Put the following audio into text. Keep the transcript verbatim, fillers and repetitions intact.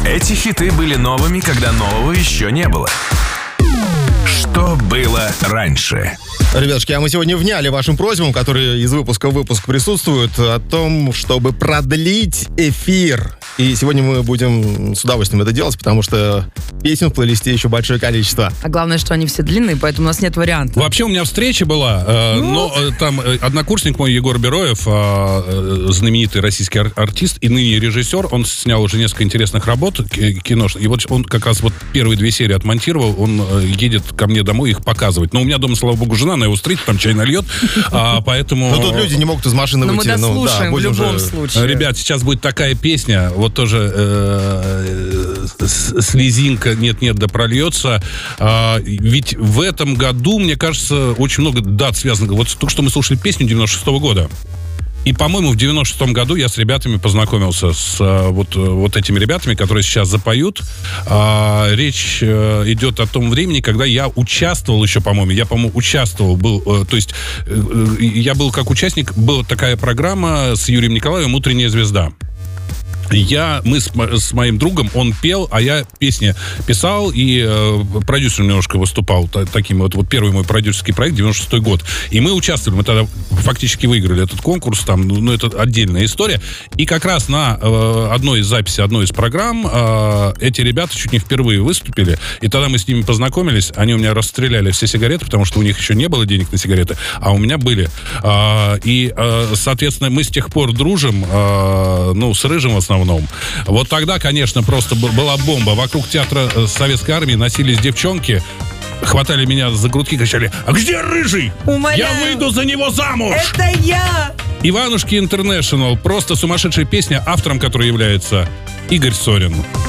Эти хиты были новыми, когда нового еще не было. Что было раньше? Ребятушки, а мы сегодня вняли вашим просьбам, которые из выпуска в выпуск присутствуют, о том, чтобы продлить эфир. И сегодня мы будем с удовольствием это делать, потому что песен в плейлисте еще большое количество. А главное, что они все длинные, поэтому у нас нет вариантов. Вообще у меня встреча была, э, ну? но э, там э, однокурсник мой Егор Бероев, э, э, знаменитый российский ар- артист и ныне режиссер, он снял уже несколько интересных работ киношных, и вот он как раз вот первые две серии отмонтировал, он э, едет ко мне домой их показывать. Но у меня дома, слава богу, жена, она его встретит, там чай нальет, а, поэтому... Но тут люди не могут из машины выйти. Но мы дослушаем в любом случае. Ребят, сейчас будет такая песня, вот тоже э, слезинка нет-нет да прольется. А, ведь в этом году, мне кажется, очень много дат связано. Вот только что мы слушали песню девяносто шестого года. И, по-моему, в девяносто шестом году я с ребятами познакомился, с вот, вот этими ребятами, которые сейчас запоют. А, речь а, идет о том времени, когда я участвовал еще, по-моему, я, по-моему, участвовал, был, а, то есть а, я был как участник, была такая программа с Юрием Николаевым «Утренняя звезда». Я, мы с, с моим другом, он пел, а я песни писал и э, продюсером немножко выступал. Та, таким вот, вот первый мой продюсерский проект, девяносто шестой год. И мы участвовали, мы тогда фактически выиграли этот конкурс, там, ну, это отдельная история. И как раз на э, одной из записей, одной из программ э, эти ребята чуть не впервые выступили. И тогда мы с ними познакомились, они у меня расстреляли все сигареты, потому что у них еще не было денег на сигареты, а у меня были. Э, и, э, соответственно, мы с тех пор дружим, э, ну, с Рыжим в основном. Вот тогда, конечно, просто была бомба. Вокруг театра Советской Армии носились девчонки, хватали меня за грудки, кричали: «А где Рыжий? Умоляю. Я выйду за него замуж!» Это я! Иванушки Интернешнл. Просто сумасшедшая песня, автором которой является Игорь Сорин.